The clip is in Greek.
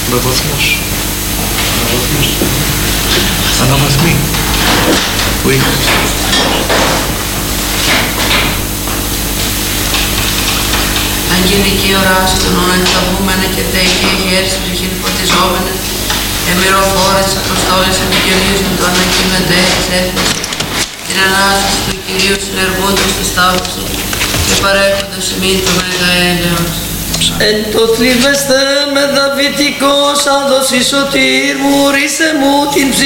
Αναβαθμοί. Που είχες. Αν γίνει και η ώρα στον όνον τα βούμενα και τα ηχεία χέρι στην ψυχή φωτιζόμενα, εμμυροφόρα της Αποστόλης επικοινωνίζουν το ανακοίνοντα της έφταση, την Ανάσταση του Κυρίου συνεργούντας στη Σταύρωση και παρέχοντας εμείς το Μέγα Έλεος. Εν το θλίβεστε με δαβητικό σαν δόση σωτήρ μου, ρίσε μου την ψυχή.